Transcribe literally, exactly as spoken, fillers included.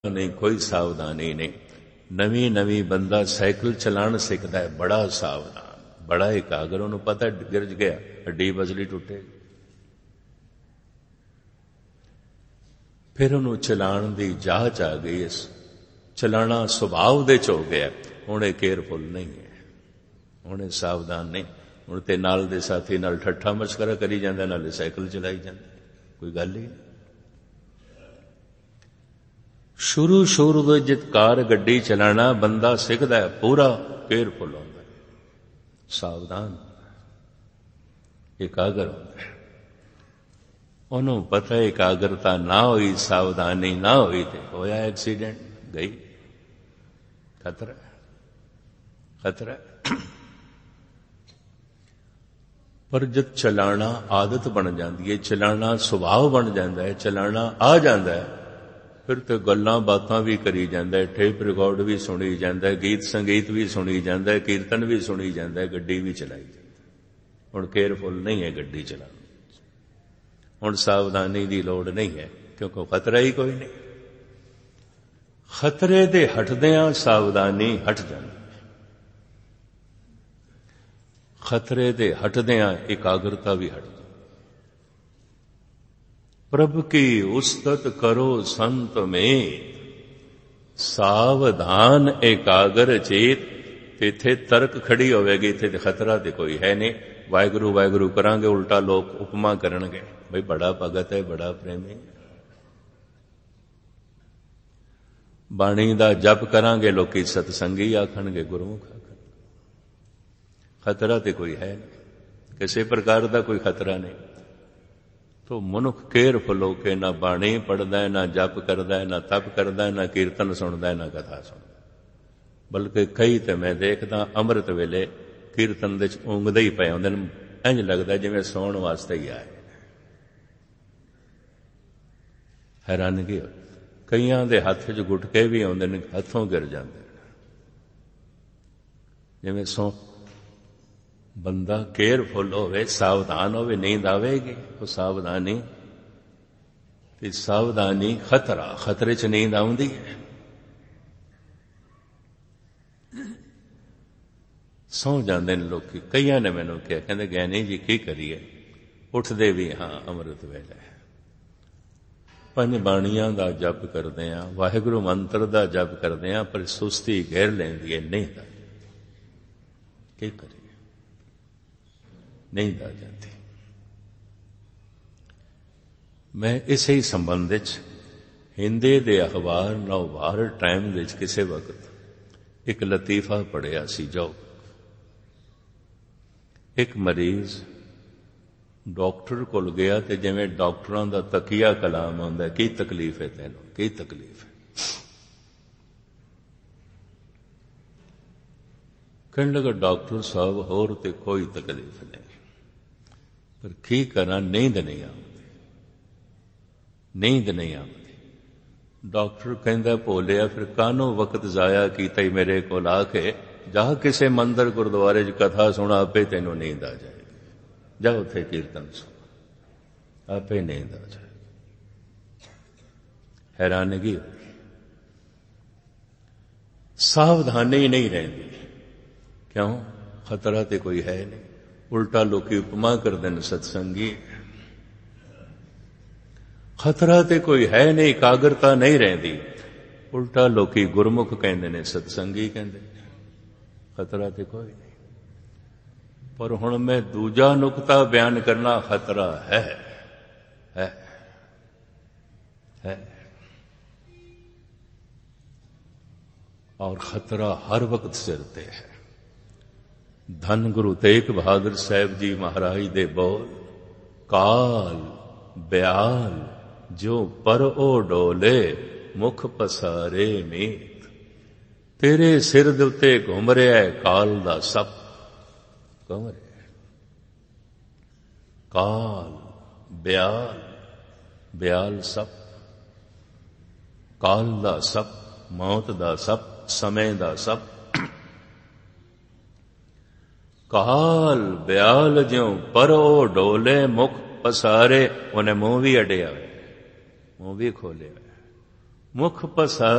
नहीं, कोई सावधानी नहीं। नवी नवी बंदा साइकिल चलाण सिखदा है, बड़ा सावधान, बड़ा एकागर, उन्होंने पता गिर गया हड्डी बजली टुटेगी। फिर उन्होंने चलाण दी जाच आ गई, इस चलाना सुभाव दे च हो गया। हुण ये केयरफुल नहीं है, हुण सावधान नहीं। हुण ते नाल दे साथी नाल ठट्ठा मस्करा करी जांदा, नाले साइकिल चलाई जांदा, कोई गल ही नहीं। शुरू शुरू दे जित कार गड्डी चलाना बंदा सिखदा है, पूरा केयरफुल होंदा है, सावधान एकागर होंदा है। उन्होंने पता है एकाग्रता ना हुई, सावधानी ना हुई तो होया एक्सीडेंट, गई, खतरा खतरा। पर जब चलाना आदत बन जाती है, चलाना सुभाव बन जाता है, चलाना आ जाता है, फिर तो गल्लां बातां भी करी जाता है, टेप रिकॉर्ड भी सुनी जाता है, गीत संगीत भी सुनी जाता है, कीर्तन भी सुनी जाता है, गड्डी भी चलाई जाती है। हुण केयरफुल नहीं है गड्डी चलाना, हुण सावधानी की लोड़ नहीं है, क्योंकि खतरा ही कोई नहीं। खतरे दे हटदियां सावधानी हट जाती, खतरे दे हटदियां एकाग्रता भी हट जाती। प्रभु की उस्तत करो संत में, सावधान एकागर चेत। इत्थे तर्क खड़ी होवेगी, इत्थे खतरा तो कोई है नहीं। वाहिगुरु वाहिगुरु करांगे, उल्टा लोग उपमा करनगे, भाई बड़ा भगत है, बड़ा प्रेमी। बाणी दा जप करांगे, लोकी सतसंगी आखणगे, गुरमुख आखणगे। खतरा तो कोई है नहीं, किसी प्रकार का कोई खतरा नहीं। तो मनुख केयरफुल होके ना बाणी पढ़दा है, ना जप करदा है, ना तप करदा है, ना कीर्तन सुनदा है, ना कथा सुनदा। बल्कि कई तो मैं देखदा अमृत वेले कीर्तन दे ऊंघदे ही पे होंदे ने, इंज लगदा जिवें सौण वास्ते ही आए। हैरानगी हो, कईयां दे हत्थ च गुटके भी आउंदे ने, हथों गिर जांदे जिवें सौ। बंदा केयरफुल होवे, सावधान होवे, नींद आवेगी तो सावधानी ते सावधानी खतरा, खतरे च नींद आउंदी है। सौ जांदे ने लोग। कईयां ने मैनूं कहा, कहंदे ज्ञानी जी की करिए, उठदे भी हाँ अमृत वेले, पंज बाणियां दा जप करदे आ, वाहिगुरु मंत्र दा जप करदे आ, पर सुस्ती घेर लैंदी है, नींद आ की करिए, नींद आ जाती। मैं इसे ही संबंध हिंदी दे अखबार नवभारत टाइम विच किसी वक्त एक लतीफा पढ़िया सी। जो एक मरीज डॉक्टर कोल गया ते जिवें डॉक्टरां दा तकिया कलाम आंदा, की तकलीफ है तैनूं, की तकलीफ है। कहने लगा, डॉक्टर साहब होर ते कोई तकलीफ नहीं, पर की करा, नींद नहीं आती, नींद नहीं आती। डॉक्टर कहंदा, भोलिया फिर कानों वक्त जाया कीता मेरे कोल आके, जा किसे मंदिर गुरुद्वारे च कथा सुना, आपे तैनूं नींद आ जाएगी, जा उत्थे कीर्तन सुन, आपे नींद आ जाएगी। हैरानगी हो, सावधानी नहीं रहती। क्यों? खतरा तो कोई है नहीं। उल्टा लोग उपमा करते हैं सत्संगी, खतरा तो कोई है नहीं, एकाग्रता नहीं रहती। उल्टा लोग गुरमुख कहते हैं, सत्संगी कहते हैं, खतरा तो कोई नहीं। पर हुण मैं दूजा नुकता बयान करना, खतरा है है है और खतरा हर वक्त सिर ते है। धन गुरु तेग बहादुर साहब जी महाराज दे बोल, काल ब्याल जो पर ओ डोले, मुख पसारे मीत। तेरे सिर दे उत्ते घुम रहा है काल दा सप, घुम रहा है काल ब्याल, ब्याल सप, काल दा सप, मौत दा सप, समय दा सप। काल ब्याल ज्यों परो डोले, मुख पसारे। उन्हें मुंह भी अड़िया, मुंह भी खोलिया, मुख पसारे।